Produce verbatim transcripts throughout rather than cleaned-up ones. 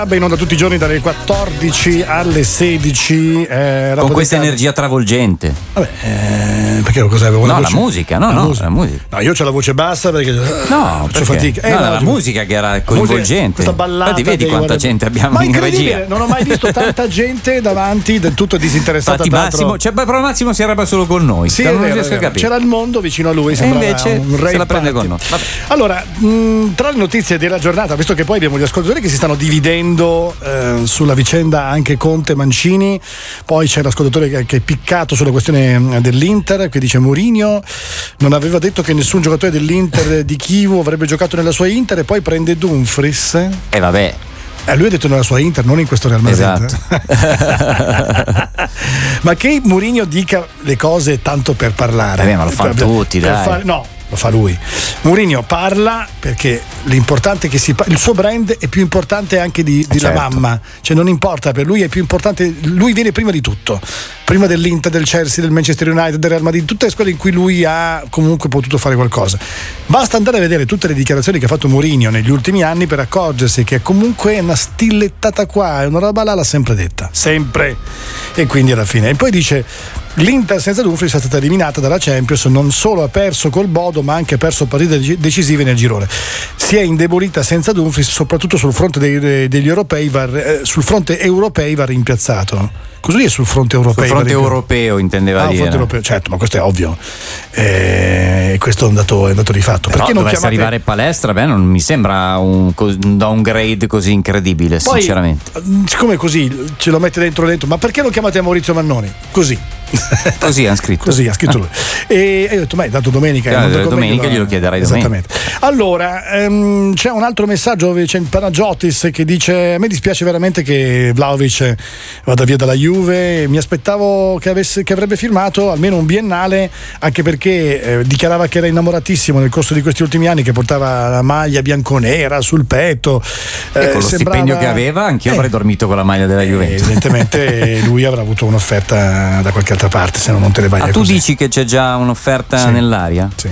In onda tutti i giorni dalle quattordici alle sedici eh, con questa energia travolgente. Vabbè, eh, perché cosa avevo? No, voce... la musica, no, la no, musica. la musica. No, io c'ho la voce bassa perché no, faccio fatica. Eh, no, no, la oggi... musica che era coinvolgente. Questa ballata. Infatti vedi quanta guarda... gente abbiamo Ma in regia. Non ho mai visto tanta gente davanti, del tutto disinteressata. Infatti Massimo, cioè, però Massimo si arrabbia solo con noi. Sì, non vero, riesco a capire. C'era il mondo vicino a lui, e invece un se la prende party. con noi. Vabbè. Allora, mh, tra le notizie della giornata, visto che poi abbiamo gli ascoltatori che si stanno dividendo eh, sulla vicenda anche Conte Mancini, poi c'è l'ascoltatore che, che è piccato sulla questione dell'Inter, che dice Mourinho non aveva detto che nessun giocatore dell'Inter di Chievo avrebbe giocato nella sua Inter, e poi prende Dumfries e eh, vabbè eh, lui ha detto nella sua Inter, non in questo Real Madrid. Esatto. Ma che Mourinho dica le cose tanto per parlare, eh, ma lo fanno per, tutti per dai fare, no, lo fa lui. Mourinho parla perché l'importante è che si il suo brand è più importante anche di, di certo. la mamma, cioè non importa, per lui è più importante, lui viene prima di tutto, prima dell'Inter, del Chelsea, del Manchester United, del Real Madrid, tutte le squadre in cui lui ha comunque potuto fare qualcosa. Basta andare a vedere tutte le dichiarazioni che ha fatto Mourinho negli ultimi anni per accorgersi che comunque una stillettata qua, una roba là l'ha sempre detta, sempre, e quindi alla fine. E poi dice l'Inter senza Dumfries è stata eliminata dalla Champions, non solo ha perso col Bodo ma anche ha perso partite decisive nel girone, si è indebolita senza Dumfries, soprattutto sul fronte dei, degli europei va, eh, sul fronte europei va rimpiazzato. Così è sul fronte europeo. Sul fronte europeo intendeva ah, dire. Fronte europeo, certo, ma questo è ovvio. E eh, questo è un dato, è un dato di fatto. Però perché non dovesse chiamate... arrivare Palestra, beh, non mi sembra un, un downgrade così incredibile, poi, sinceramente. Siccome così ce lo mette dentro dentro, ma perché lo chiamate Maurizio Mannoni? Così. Così ha scritto. Così ha scritto lui. E io ho detto, ma è dato domenica. Eh, domenica, domenica glielo chiederai esattamente. domenica. Allora, ehm, c'è un altro messaggio dove c'è Panagiotis che dice: a me dispiace veramente che Vlahovic vada via dalla Juve, mi aspettavo che, avesse, che avrebbe firmato almeno un biennale, anche perché eh, dichiarava che era innamoratissimo nel corso di questi ultimi anni, che portava la maglia bianconera sul petto. Eh, e con lo sembrava... stipendio che aveva, anch'io eh, avrei dormito con la maglia della Juventus. Eh, evidentemente lui avrà avuto un'offerta da qualche altra parte, se no non te le vai a ah, tu così. Dici che c'è già un'offerta sì, nell'aria? Sì.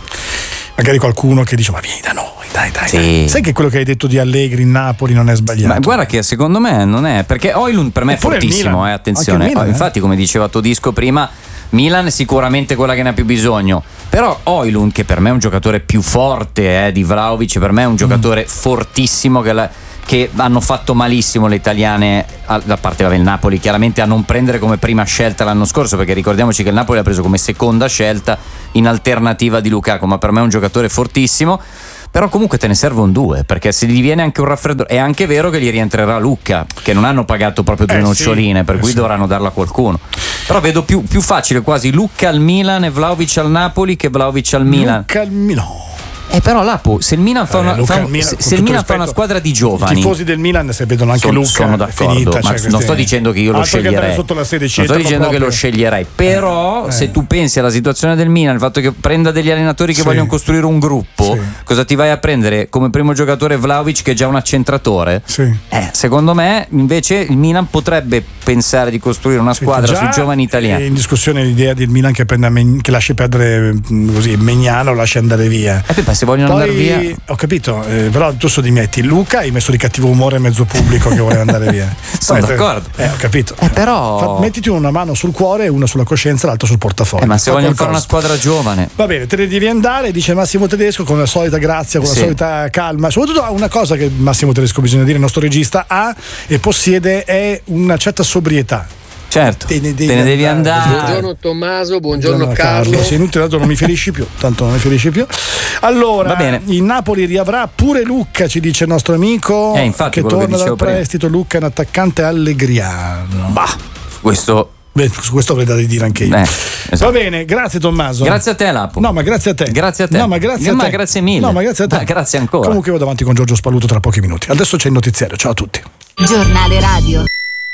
Magari qualcuno che dice ma vieni da noi, dai dai, sì. dai. Sai che quello che hai detto di Allegri in Napoli non è sbagliato? Ma guarda che secondo me non è, perché Højlund per me è fortissimo, eh, attenzione. Milan, oh, infatti, come diceva Todisco prima, Milan è sicuramente quella che ne ha più bisogno, però Højlund, che per me è un giocatore più forte eh, di Vlahovic, per me è un giocatore mm. fortissimo che la, che hanno fatto malissimo le italiane, da parte del Napoli chiaramente, a non prendere come prima scelta l'anno scorso, perché ricordiamoci che il Napoli l'ha preso come seconda scelta in alternativa di Lukaku, ma per me è un giocatore fortissimo. Però comunque te ne serve un due, perché se gli viene anche un raffreddore, è anche vero che gli rientrerà Lucca, che non hanno pagato proprio due eh noccioline, sì, per eh cui sì. dovranno darla a qualcuno. Però vedo più, più facile quasi Lucca al Milan e Vlahovic al Napoli che Vlahovic al Milan. Lucca al Milan. Eh però Lapo, se il Milan fa una, eh, fa, Milan, se, se il Milan fa una squadra di giovani, i tifosi del Milan se vedono anche sono, Lucca sono d'accordo, finita, ma cioè non queste... sto dicendo che io lo sceglierei, sotto la sede, non sto dicendo proprio. che lo sceglierei, però eh. se tu pensi alla situazione del Milan, il fatto che prenda degli allenatori che sì. vogliono costruire un gruppo, sì. cosa ti vai a prendere come primo giocatore Vlahovic, che è già un accentratore? Sì. Eh, secondo me invece il Milan potrebbe pensare di costruire una squadra sui giovani italiani. È in discussione l'idea del Milan che, prenda, che lasci perdere così Magnano, lasci andare via. Eh, beh, se vogliono Poi, andare via, ho capito. Eh, però tu so dimetti Luca, hai messo di cattivo umore mezzo pubblico che vuole andare via. Sono Poi, d'accordo. Eh, ho capito. Eh, però Fa, mettiti una mano sul cuore e una sulla coscienza, l'altra sul portafoglio. Eh, ma se vogliono fare una squadra giovane, va bene, te ne devi andare, dice Massimo Tedesco, con la solita grazia, con sì. la solita calma. Soprattutto una cosa che Massimo Tedesco, bisogna dire, il nostro regista ha e possiede, è una certa sobrietà. Certo, te ne devi, te ne devi andare. andare. Buongiorno Tommaso, buongiorno, buongiorno Carlo. Carlo. Sei inutile, tanto non mi ferisci più. Tanto non mi ferisci più. Allora, il Napoli riavrà pure Lucca, ci dice il nostro amico, eh, infatti, che torna che dal prestito. Prima. Lucca è un attaccante allegriano. Bah, questo. Beh, su questo avrei da dire anche io. Eh, esatto. Va bene, grazie Tommaso. Grazie a te, Lapo. No, ma grazie a te. Grazie a te. No, ma grazie no, a te. Ma grazie mille. No, ma grazie a te. Ma grazie ancora. Comunque vado avanti con Giorgio Spaluto tra pochi minuti. Adesso c'è il notiziario. Ciao a tutti. Giornale radio.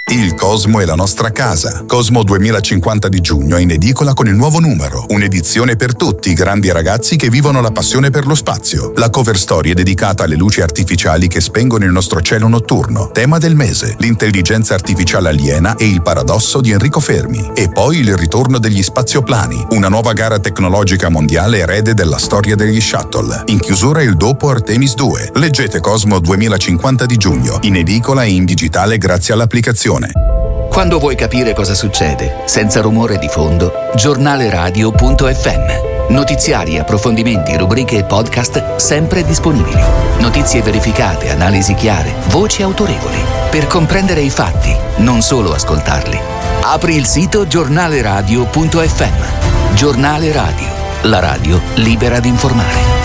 Il Cosmo è la nostra casa. Cosmo duemilacinquanta di giugno è in edicola con il nuovo numero. Un'edizione per tutti i grandi ragazzi che vivono la passione per lo spazio. La cover story è dedicata alle luci artificiali che spengono il nostro cielo notturno. Tema del mese: l'intelligenza artificiale aliena e il paradosso di Enrico Fermi. E poi il ritorno degli spazioplani, una nuova gara tecnologica mondiale erede della storia degli shuttle. In chiusura il dopo Artemis due. Leggete Cosmo duemilacinquanta di giugno, in edicola e in digitale grazie all'applicazione. Quando vuoi capire cosa succede, senza rumore di fondo, giornale radio punto effe emme. Notiziari, approfondimenti, rubriche e podcast sempre disponibili. Notizie verificate, analisi chiare, voci autorevoli. Per comprendere i fatti, non solo ascoltarli. Apri il sito giornale radio punto effe emme. Giornale Radio, la radio libera di informare.